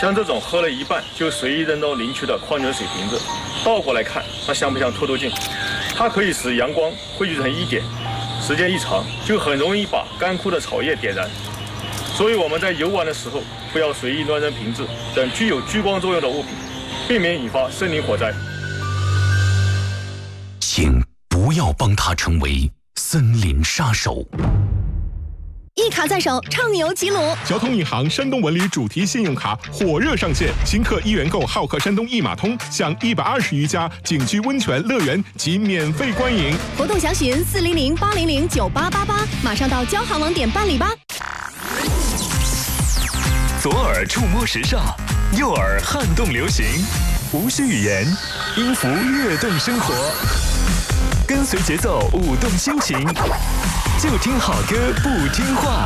像这种喝了一半就随意扔到林区的矿泉水瓶子，倒过来看，它像不像透透镜？它可以使阳光汇聚成一点，时间一长就很容易把干枯的草叶点燃。所以我们在游玩的时候，不要随意乱扔瓶子等具有聚光作用的物品，避免引发森林火灾。 请不要帮他成为森林杀手。 一卡在手，畅游吉鲁。 交通银行山东文旅主题信用卡火热上线，新客1元购浩客山东一码通，享120余家景区温泉乐园及免费观影。 活动详询400-800-9888，马上到交行网点办理吧。 左耳触摸时尚，右耳撼动流行，无需语言，音符跃动生活，跟随节奏舞动心情，就听好歌不听话。